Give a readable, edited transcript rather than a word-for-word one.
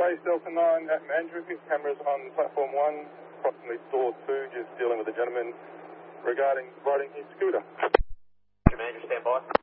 Base Delta 9 at Mandurah, cameras on platform 1, approximately door 2, just dealing with a gentleman regarding riding his scooter. Manager, stand by.